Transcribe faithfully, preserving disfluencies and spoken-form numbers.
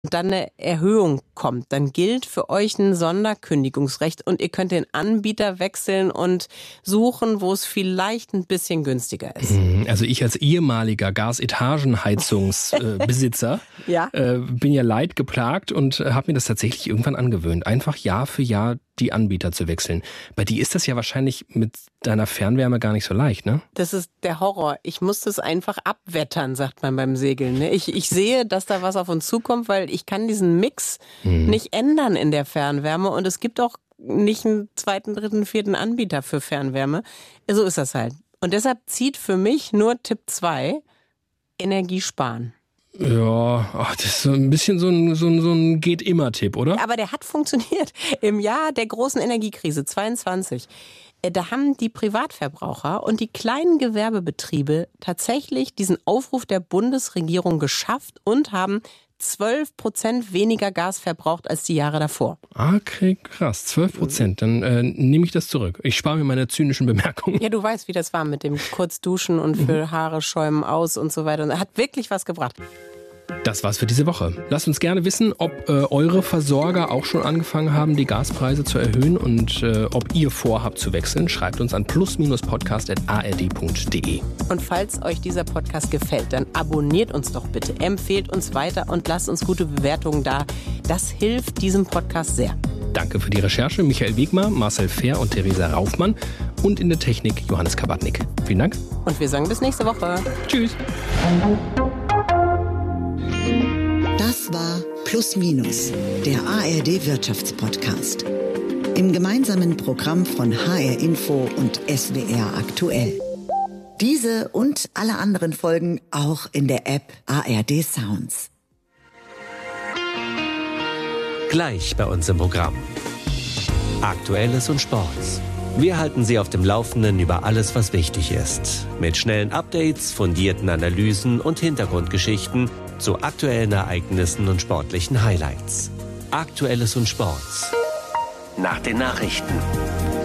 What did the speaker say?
dann eine Erhöhung kommt, dann gilt für euch ein Sonderkündigungsrecht und ihr könnt den Anbieter wechseln und suchen, wo es vielleicht ein bisschen günstiger ist. Also ich als ehemaliger Gasetagenheizungsbesitzer äh, ja. äh, bin ja leidgeplagt und äh, habe mir das tatsächlich irgendwann angewöhnt, einfach Jahr für Jahr die Anbieter zu wechseln. Bei dir ist das ja wahrscheinlich mit deiner Fernwärme gar nicht so leicht, ne? Das ist der Horror. Ich muss das einfach abwettern, sagt man beim Segeln. Ne? Ich, ich sehe, dass da was auf uns zukommt, weil ich kann diesen Mix hm. nicht ändern in der Fernwärme und es gibt auch nicht einen zweiten, dritten, vierten Anbieter für Fernwärme. So ist das halt. Und deshalb zieht für mich nur Tipp zwei, Energie sparen. Ja, ach, das ist so ein bisschen so ein, so ein, so ein Geht-immer-Tipp, oder? Aber der hat funktioniert. Im Jahr der großen Energiekrise zweiundzwanzig, da haben die Privatverbraucher und die kleinen Gewerbebetriebe tatsächlich diesen Aufruf der Bundesregierung geschafft und haben zwölf Prozent weniger Gas verbraucht als die Jahre davor. Okay, krass, zwölf Prozent. Dann äh, nehme ich das zurück. Ich spare mir meine zynischen Bemerkungen. Ja, du weißt, wie das war mit dem Kurzduschen und für Haare schäumen aus und so weiter. Und hat wirklich was gebracht. Das war's für diese Woche. Lasst uns gerne wissen, ob äh, eure Versorger auch schon angefangen haben, die Gaspreise zu erhöhen und äh, ob ihr vorhabt zu wechseln. Schreibt uns an plus minus podcast at a r d punkt d e. Und falls euch dieser Podcast gefällt, dann abonniert uns doch bitte, empfehlt uns weiter und lasst uns gute Bewertungen da. Das hilft diesem Podcast sehr. Danke für die Recherche Michael Wegmar, Marcel Fehr und Theresa Raufmann und in der Technik Johannes Kabatnik. Vielen Dank. Und wir sagen bis nächste Woche. Tschüss. Das war Plus Minus, der A R D Wirtschaftspodcast. Im gemeinsamen Programm von H R Info und S W R aktuell. Diese und alle anderen Folgen auch in der App A R D Sounds. Gleich bei uns im Programm. Aktuelles und Sports. Wir halten Sie auf dem Laufenden über alles, was wichtig ist. Mit schnellen Updates, fundierten Analysen und Hintergrundgeschichten zu aktuellen Ereignissen und sportlichen Highlights. Aktuelles und Sports. Nach den Nachrichten.